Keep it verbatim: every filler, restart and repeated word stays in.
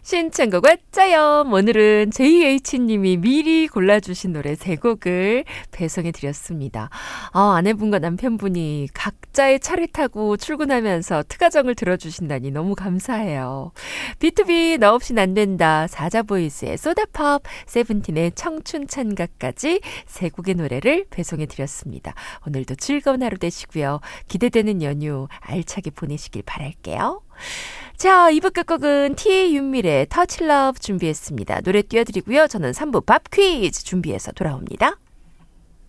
신청곡 왔자요. 오늘은 제이에이치님이 미리 골라주신 노래 세 곡을 배송해드렸습니다. 아, 아내분과 남편분이 각자의 차를 타고 출근하면서 특가정을 들어주신다니 너무 감사해요. 비투비 너 없인 안 된다, 사자보이스의 소다팝, 세븐틴의 청춘찬가까지 세 곡의 노래를 배송해드렸습니다. 오늘도 즐거운 하루 되시고요. 기대되는 연휴 알차게 보내시길 바랄게요. 자, 이 부 끝곡은 티에이 윤밀의 터치 러브 준비했습니다. 노래 띄워드리고요. 저는 삼 부 밥 퀴즈 준비해서 돌아옵니다.